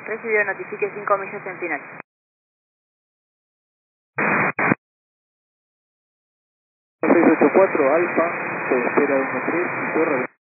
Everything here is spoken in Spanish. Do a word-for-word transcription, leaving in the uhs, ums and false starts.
Recibido, notifique cinco millas en final. seis ocho cuatro Alfa, se espera uno tres y torre.